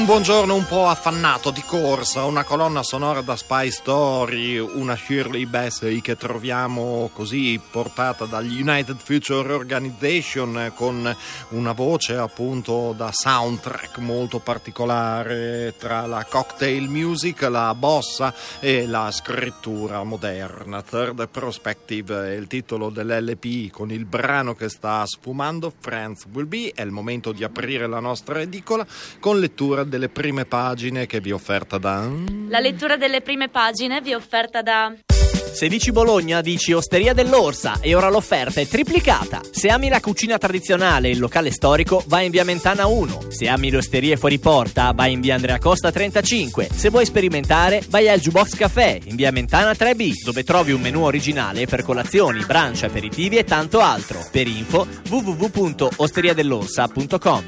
Un buongiorno un po' affannato di corsa, una colonna sonora da Spy Story, una Shirley Bassey che troviamo così portata dagli United Future Organization con una voce appunto da soundtrack molto particolare tra la cocktail music, la bossa e la scrittura moderna. Third Perspective è il titolo dell'LP con il brano che sta sfumando, Friends Will Be. È il momento di aprire la nostra edicola con lettura delle prime pagine che vi offerta da... La lettura delle prime pagine vi è offerta da... Se dici Bologna, dici Osteria dell'Orsa e ora l'offerta è triplicata. Se ami la cucina tradizionale e il locale storico, vai in via Mentana 1. Se ami le osterie fuori porta, vai in via Andrea Costa 35. Se vuoi sperimentare, vai al Jukebox Café in via Mentana 3B, dove trovi un menù originale per colazioni, brunch, aperitivi e tanto altro. Per info www.osteriadell'orsa.com.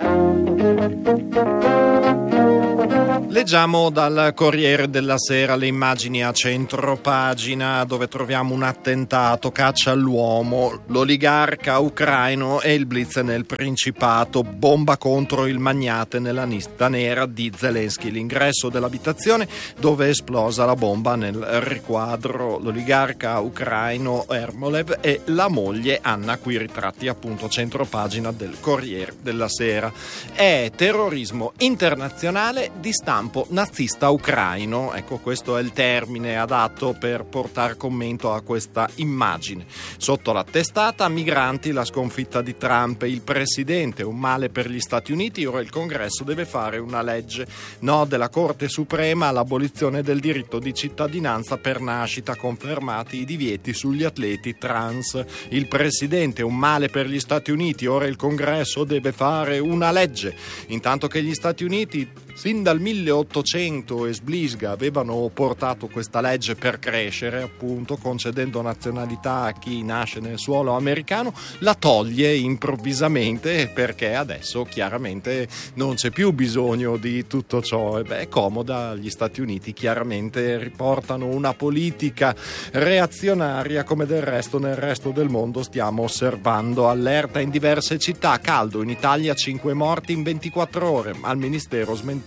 Leggiamo dal Corriere della Sera le immagini a centro pagina dove troviamo un attentato, caccia all'uomo, l'oligarca ucraino e il blitz nel Principato, bomba contro il magnate nella lista nera di Zelensky, l'ingresso dell'abitazione dove è esplosa la bomba nel riquadro, l'oligarca ucraino Ermolev e la moglie Anna, qui ritratti appunto centro pagina del Corriere della Sera. È terrorismo internazionale di stampo nazista ucraino, ecco, questo è il termine adatto per portare commento a questa immagine. Sotto la testata migranti, la sconfitta di Trump, il presidente, un male per gli Stati Uniti, ora il Congresso deve fare una legge, no della Corte Suprema all'abolizione del diritto di cittadinanza per nascita, confermati i divieti sugli atleti trans, il presidente, un male per gli Stati Uniti, ora il Congresso deve fare una legge, intanto che gli Stati Uniti sin dal 1800 e Sblisga avevano portato questa legge per crescere, appunto, concedendo nazionalità a chi nasce nel suolo americano, la toglie improvvisamente perché adesso chiaramente non c'è più bisogno di tutto ciò. E è comoda, gli Stati Uniti chiaramente riportano una politica reazionaria come del resto nel resto del mondo stiamo osservando. Allerta in diverse città, caldo in Italia, 5 morti in 24 ore, al ministero smentisce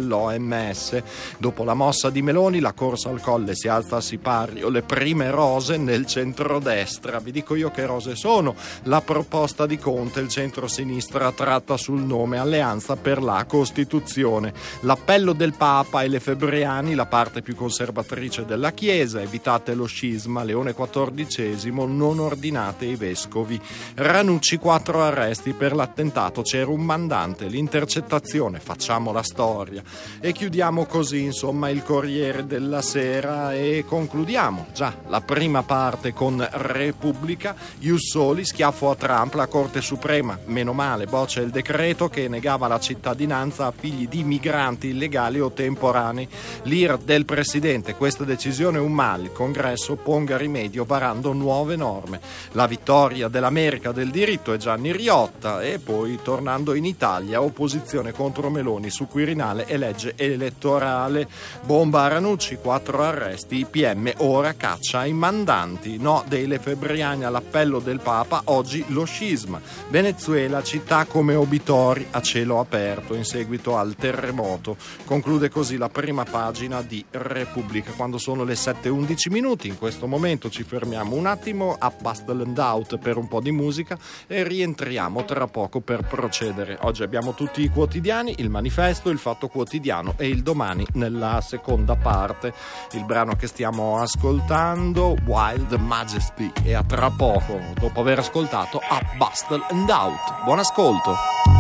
l'OMS. Dopo la mossa di Meloni, la corsa al colle si alza a sipario, le prime rose nel centrodestra. Vi dico io che rose sono. La proposta di Conte, il centro-sinistra tratta sul nome Alleanza per la Costituzione. L'appello del Papa e le Febbriani, la parte più conservatrice della Chiesa, evitate lo scisma, Leone XIV, non ordinate i vescovi. Ranucci, 4 arresti per l'attentato, c'era un mandante, l'intercettazione, facciamo la storia. E chiudiamo così insomma il Corriere della Sera e concludiamo già la prima parte con Repubblica. Ius Soli, schiaffo a Trump, la Corte Suprema meno male boccia il decreto che negava la cittadinanza a figli di migranti illegali o temporanei. L'IR del presidente, questa decisione è un male, il Congresso ponga rimedio varando nuove norme. La vittoria dell'America del diritto è Gianni Riotta. E poi tornando in Italia, opposizione contro Meloni su Quirinale e legge elettorale, bomba a Ranucci, 4 arresti, PM ora caccia ai mandanti, no dei Lefebbriani all'appello del Papa, oggi lo scisma. Venezuela, città come obitori a cielo aperto in seguito al terremoto. Conclude così la prima pagina di Repubblica. Quando sono le 7:11 in questo momento ci fermiamo un attimo a Bustle and Out per un po' di musica e rientriamo tra poco per procedere. Oggi abbiamo tutti i quotidiani, il Manifesto, il Fatto Quotidiano e il Domani nella seconda parte. Il brano che stiamo ascoltando, Wild Majesty, e a tra poco dopo aver ascoltato a Bustle and Out. Buon ascolto.